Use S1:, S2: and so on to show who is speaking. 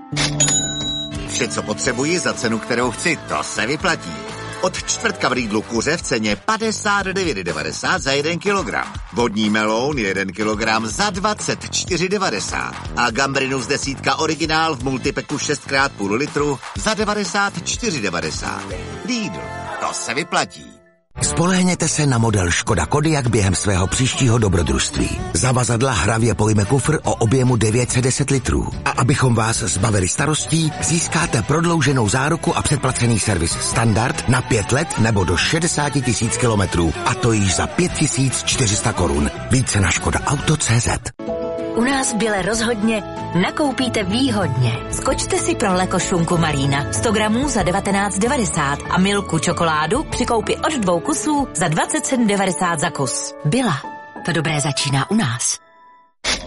S1: Vše, co potřebuji za cenu, kterou chci, to se vyplatí. Od čtvrtka v Lidlu kuře v ceně 59,90 za 1 kilogram. Vodní meloun 1 kilogram za 24,90. A gambrinus 10 originál v multipeku 6x půl litru za 94,90. Lidl, to se vyplatí.
S2: Spolehněte se na model Škoda Kodiaq během svého příštího dobrodružství. Zavazadla hravě pojme kufr o objemu 910 litrů. A abychom vás zbavili starostí, získáte prodlouženou záruku a předplacený servis standard na 5 let nebo do 60 000 kilometrů. A to již za 5 400 korun. Více na škodaauto.cz.
S3: U nás Bile rozhodně nakoupíte výhodně. Skočte si pro Leko šunku Malína 100 gramů za 19,90 a Milku čokoládu při koupi od 2 kusů za 27,90 za kus. Bila. To dobré začíná u nás.